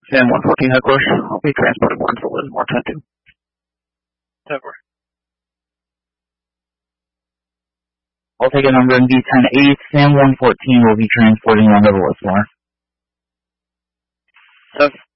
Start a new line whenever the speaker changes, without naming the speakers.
Sam 114 headquarters. I'll be transporting one for Lismore 10-2.
Headquarters.
I'll take a number in D10-8. Sam 114 will be transporting one to Lismore.